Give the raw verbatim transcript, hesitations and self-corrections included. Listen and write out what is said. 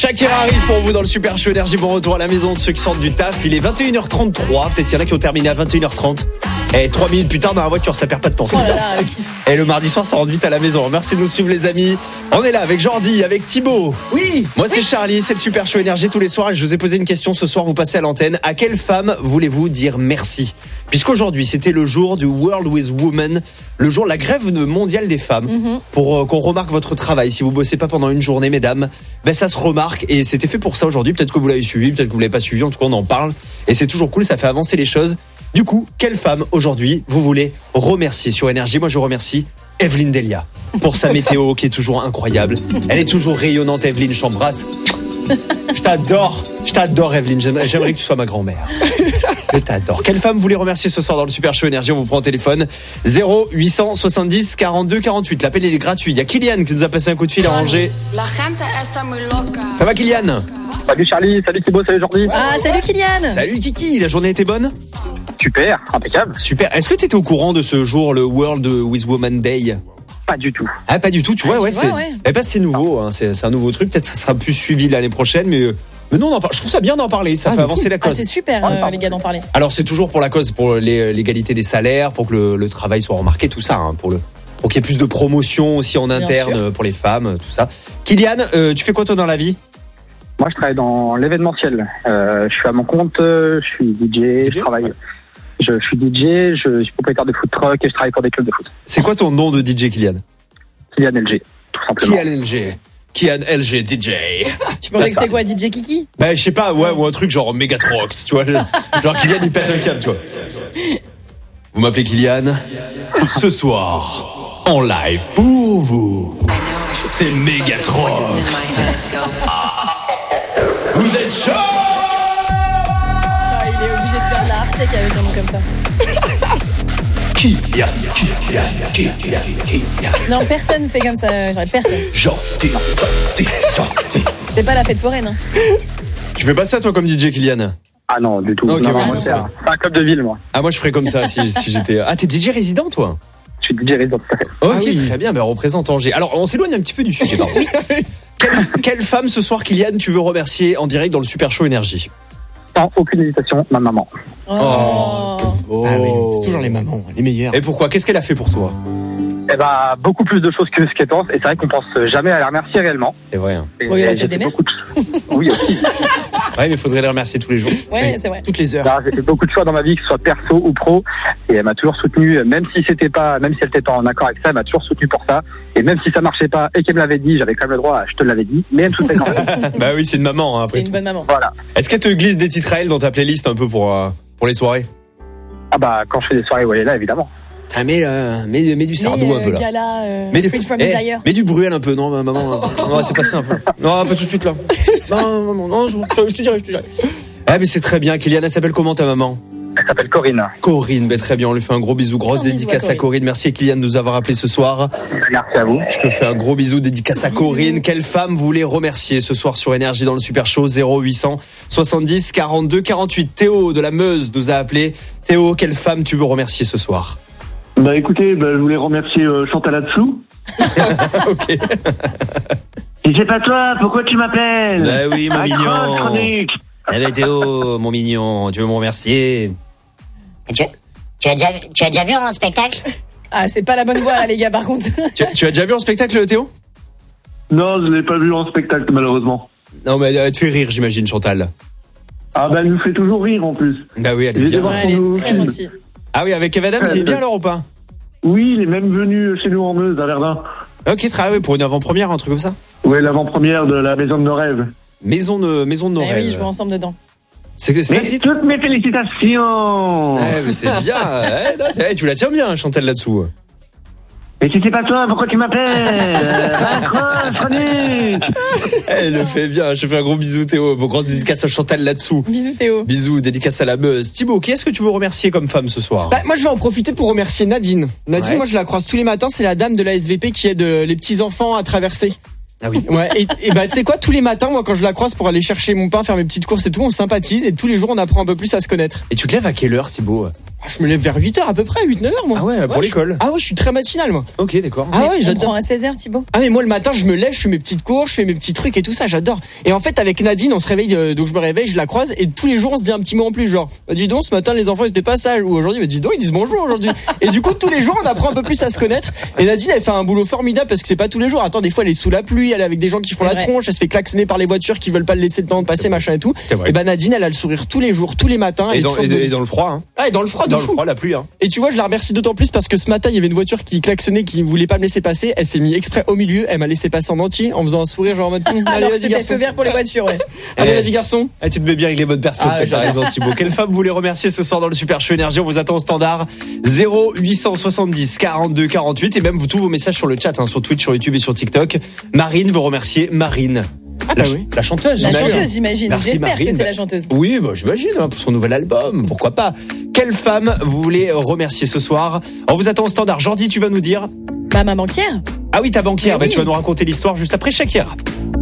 Shakira arrive pour vous dans le Super Show Énergie. Bon retour à la maison de ceux qui sortent du taf. Il est vingt et une heures trente-trois. Peut-être qu'il y en a qui ont terminé à vingt et une heures trente. Et trois minutes plus tard dans la voiture, ça perd pas de temps. Oh là là, le kiff. Et le mardi soir, ça rentre vite à la maison. Merci de nous suivre les amis. On est là avec Jordi, avec Thibaut. Oui. Moi c'est oui. Charlie, c'est le Super Show Énergie tous les soirs. Et je vous ai posé une question ce soir, vous passez à l'antenne. À quelle femme voulez-vous dire merci ? Puisqu'aujourd'hui c'était le jour du World with Women, le jour de la grève mondiale des femmes. Mm-hmm. Pour euh, qu'on remarque votre travail. Si vous bossez pas pendant une journée, mesdames, ben ça se remarque. Et c'était fait pour ça aujourd'hui. Peut-être que vous l'avez suivi, peut-être que vous l'avez pas suivi. En tout cas, on en parle. Et c'est toujours cool, ça fait avancer les choses. Du coup, quelle femme aujourd'hui vous voulez remercier sur Énergie ? Moi, je remercie Evelyne Delia pour sa météo qui est toujours incroyable. Elle est toujours rayonnante, Evelyne, je t'embrasse. Je t'adore, je t'adore Evelyne, j'aimerais, j'aimerais que tu sois ma grand-mère. Je t'adore. Quelle femme vous voulez remercier ce soir dans le Super Show Énergie ? On vous prend au téléphone zéro huit cent soixante-dix quarante-deux quarante-huit. L'appel est gratuit. Il y a Kylian qui nous a passé un coup de fil à Angers. Ça va Kylian ? Salut Charlie, salut Thibaut, salut Jordi. Ah, salut Kylian. Salut Kiki, la journée était bonne ? Super, impeccable. Super. Est-ce que tu étais au courant de ce jour, le World with Women Day ? Pas du tout. Ah, pas du tout, tu vois, ah, ouais, tu c'est, vois, ouais. Eh ben, c'est nouveau, hein, c'est, c'est un nouveau truc. Peut-être que ça sera plus suivi l'année prochaine, mais, mais non, on en parle. Je trouve ça bien d'en parler. Ça ah, fait avancer fou. La cause. Ah, c'est super, euh, les gars, d'en parler. Alors, c'est toujours pour la cause, pour les, l'égalité des salaires, pour que le, le travail soit remarqué, tout ça, hein, pour le, pour qu'il y ait plus de promotion aussi en interne pour les femmes, tout ça. Kylian, euh, tu fais quoi toi dans la vie ? Moi, je travaille dans l'événementiel. Euh, je suis à mon compte, je suis D J, D J je travaille. Ouais. Je suis D J, je suis propriétaire de food truck et je travaille pour des clubs de foot. C'est quoi ton nom de D J, Kylian ? Kylian L G, tout simplement. Kylian L G. Kylian L G, D J. Tu pensais que c'était quoi, D J Kiki ? Bah, je sais pas, ouais, ou un truc genre Megatrox, tu vois. Genre Kylian, il pète un câble, tu vois. Vous m'appelez Kylian ? Ce soir, en live pour vous, c'est Megatrox. Vous êtes chaud ? Ah, il est obligé de faire de la Artec avec un nom comme ça. Kylian, Kylian, Kylian, Kylian. Non, personne fait comme ça, j'arrête, personne. Gentil, gentil, gentil. C'est pas la fête foraine, hein. Tu fais pas ça, toi, comme D J, Kylian ? Ah non, du tout. Okay, non, ouais, moi, non, c'est un, un club de ville, moi. Ah, moi, je ferais comme ça si, si j'étais... Ah, t'es D J résident, toi ? Je suis D J résident, tout à fait. Ok, ah, oui. Très bien, ben, représente Angers. Alors, on s'éloigne un petit peu du sujet, pardon. quelle, quelle femme, ce soir, Kylian, tu veux remercier en direct dans le Super Show Énergie ? Sans aucune hésitation, ma maman. Oh, oh. Ah oui, c'est toujours les mamans, les meilleures. Et pourquoi ? Qu'est-ce qu'elle a fait pour toi ? Eh ben, beaucoup plus de choses que ce qu'elle pense. Et c'est vrai qu'on pense jamais à la remercier réellement. C'est vrai. Hein. Oui, elle a fait des mères. De... Oui, aussi. Ouais, mais il faudrait les remercier tous les jours. Ouais, c'est vrai. Toutes les heures. Alors, j'ai fait beaucoup de choix dans ma vie, que ce soit perso ou pro. Et elle m'a toujours soutenu, même si c'était pas, même si elle n'était pas en accord avec ça, elle m'a toujours soutenu pour ça. Et même si ça marchait pas et qu'elle me l'avait dit, j'avais quand même le droit, je te l'avais dit, mais elle me soutenait quand même. Bah oui, c'est une maman, hein, après. C'est une tout. bonne maman. Voilà. Est-ce qu'elle te glisse des titres à elle dans ta playlist un peu pour, euh, pour les soirées ? Ah bah, quand je fais des soirées où elle est là, évidemment. Ah, mais, euh, mais, mais du sardou mais, euh, un peu là. Gala, euh, mais, du, Free from eh, Desire. mais du Bruel un peu, non, maman. Non, c'est pas ça un peu. Non, pas tout de suite là. Non, non, non, non je, je te dirai, je te dirai. Ah, mais c'est très bien. Kylian, elle s'appelle comment ta maman ? Elle s'appelle Corinne. Corinne, ben très bien, on lui fait un gros bisou, grosse dédicace à Corinne. Merci Kylian de nous avoir appelé ce soir. Merci à vous. Je te fais un gros bisou, dédicace à Corinne. Quelle femme vous voulez remercier ce soir sur Énergie dans le Super Show ? Zéro huit cent soixante-dix quarante-deux quarante-huit. Théo de la Meuse nous a appelé. Théo, quelle femme tu veux remercier ce soir ? Bah écoutez, bah, je voulais remercier euh, Chantal là-dessous. Ok. Et c'est pas toi, pourquoi tu m'appelles ? Bah oui, mon ah, mignon. Chronique. Eh ben Théo, mon mignon, tu veux me remercier ? Tu, tu, as déjà, tu as déjà vu un spectacle ? Ah, c'est pas la bonne voie là, les gars, par contre. tu, tu as déjà vu un spectacle, Théo ? Non, je l'ai pas vu en spectacle, malheureusement. Non, mais elle te fait rire, j'imagine, Chantal. Ah bah, elle nous fait toujours rire, en plus. Bah oui, elle est bien. Ouais, elle est très gentille. Ah oui, avec Kev Adams, c'est bien alors ou pas ? Oui, il est même venu chez nous en Meuse, à Verdun. Ok, très bien, pour une avant-première, un truc comme ça ? Ouais, l'avant-première de la Maison de nos rêves. Maison de, maison de nos eh rêves. oui, je vois ensemble dedans. C'est, c'est mais titre toutes mes félicitations. Eh, mais c'est bien. eh, non, c'est, eh, tu la tiens bien, Chantal, là-dessous. Mais si c'est pas toi, pourquoi tu m'appelles ? Raccroche, Chronique. Elle le fait bien. Je fais un gros bisou, Théo. Bon, grosse dédicace à Chantal là-dessous. Bisous, Théo. Bisous, dédicace à la Meuse. Thibaut, qui est-ce que tu veux remercier comme femme ce soir ? Bah, moi, je vais en profiter pour remercier Nadine. Nadine, ouais. moi, je la croise tous les matins. C'est la dame de la S V P qui aide les petits-enfants à traverser. Ah oui. Ouais, et, et bah, tu sais quoi, tous les matins, moi, quand je la croise pour aller chercher mon pain, faire mes petites courses et tout, on sympathise et tous les jours, on apprend un peu plus à se connaître. Et tu te lèves à quelle heure, Thibaut ? Je me lève vers huit heures à peu près, huit neuf heures moi. Ah ouais, pour je- l'école. Ah ouais, je suis très matinal moi. Ok, d'accord. Ah ouais, On j'adore. prend à seize heures, Thibaut. Ah mais moi le matin je me lève, je fais mes petites courses, je fais mes petits trucs et tout ça, j'adore. Et en fait avec Nadine on se réveille, euh, donc je me réveille, je la croise et tous les jours on se dit un petit mot en plus genre bah, dis donc ce matin les enfants ils étaient pas sages ou aujourd'hui bah, dis donc ils disent bonjour aujourd'hui. Et du coup tous les jours on apprend un peu plus à se connaître. Et Nadine elle fait un boulot formidable parce que c'est pas tous les jours. Attends des fois elle est sous la pluie, elle est avec des gens qui font C'est la vrai. tronche, elle se fait klaxonner par les voitures qui veulent pas le laisser le temps de passer machin et tout. C'est vrai. Et bah Nadine elle a le sourire tous les jours, tous les matins. Et elle est dans, toujours et, de- et dans le froid, hein. Ah, et dans le froid de Dans le fou. froid, la pluie, hein. Et tu vois, je la remercie d'autant plus parce que ce matin, il y avait une voiture qui klaxonnait, qui voulait pas me laisser passer. Elle s'est mise exprès au milieu. Elle m'a laissé passer en entier en faisant un sourire genre en mode hum, allez, Alors que vas-y c'était garçon. feu vert pour les voitures, ouais. Allez, Eh. vas-y garçon. Ah, tu te mets bien avec les bonnes personnes, Ah, toi, t'as j'adore. raison Thibaut. Quelle femme vous voulez remercier ce soir dans le Super Show Énergie? On vous attend au standard zéro huit cent soixante-dix quarante-deux quarante-huit et même vous tous vos messages sur le chat, hein, sur Twitch, sur YouTube et sur TikTok. Marine vous remercier Marine. Ah la, bah oui. la chanteuse, La j'imagine. chanteuse, j'imagine. Merci, J'espère Marine. que c'est la chanteuse. Oui, bah, j'imagine, hein, pour son nouvel album, pourquoi pas. Quelle femme vous voulez remercier ce soir? On vous attend au standard. Jordi, tu vas nous dire? Bah, ma banquière. Ah oui, ta banquière, Mais bah, oui. tu vas nous raconter l'histoire juste après Shakira.